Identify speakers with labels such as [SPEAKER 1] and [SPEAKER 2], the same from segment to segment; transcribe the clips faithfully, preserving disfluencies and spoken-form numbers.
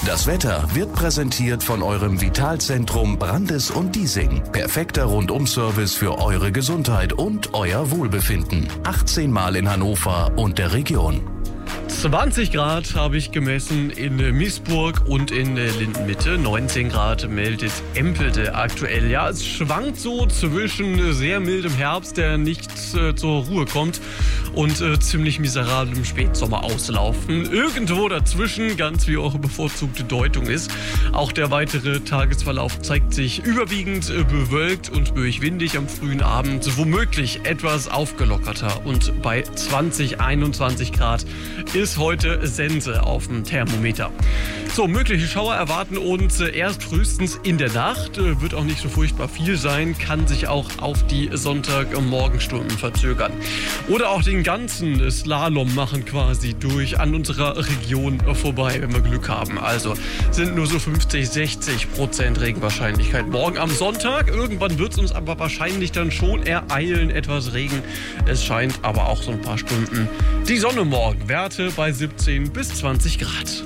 [SPEAKER 1] Das Wetter wird präsentiert von eurem Vitalzentrum Brandes und Diesing. Perfekter Rundum-Service für eure Gesundheit und euer Wohlbefinden. achtzehn Mal in Hannover und der Region.
[SPEAKER 2] zwanzig Grad habe ich gemessen in Miesburg und in Lindenmitte. neunzehn Grad meldet Empelde aktuell. Ja, es schwankt so zwischen sehr mildem Herbst, der nicht äh, zur Ruhe kommt, und äh, ziemlich miserablem Spätsommeraauslaufen. Irgendwo dazwischen, ganz wie eure bevorzugte Deutung ist. Auch der weitere Tagesverlauf zeigt sich überwiegend äh, bewölkt und böig-windig am frühen Abend, womöglich etwas aufgelockerter. Und bei zwanzig, einundzwanzig Grad ist heute Sense auf dem Thermometer. So, mögliche Schauer erwarten uns äh, erst frühestens in der Nacht. Äh, wird auch nicht so furchtbar viel sein, kann sich auch auf die Sonntagmorgenstunden verzögern. Oder auch den ganzen Slalom machen quasi durch an unserer Region äh, vorbei, wenn wir Glück haben. Also sind nur so fünfzig, sechzig Prozent Regenwahrscheinlichkeit. Morgen am Sonntag, irgendwann wird es uns aber wahrscheinlich dann schon ereilen, etwas Regen. Es scheint aber auch so ein paar Stunden die Sonne morgen. Werte bei siebzehn bis zwanzig Grad.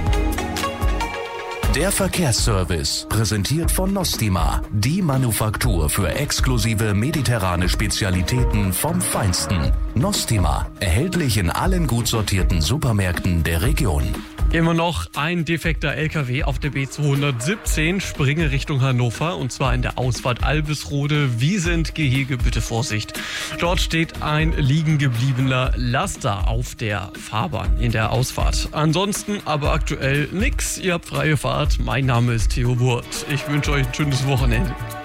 [SPEAKER 1] Der Verkehrsservice, präsentiert von Nostima, die Manufaktur für exklusive mediterrane Spezialitäten vom Feinsten. Nostima, erhältlich in allen gut sortierten Supermärkten der Region.
[SPEAKER 2] Immer noch ein defekter L K W auf der B zweihundertsiebzehn, Springe Richtung Hannover, und zwar in der Ausfahrt Albisrode. Wiesent-Gehege, bitte Vorsicht. Dort steht ein liegen gebliebener Laster auf der Fahrbahn in der Ausfahrt. Ansonsten aber aktuell nix. Ihr habt freie Fahrt. Mein Name ist Theo Wurt. Ich wünsche euch ein schönes Wochenende.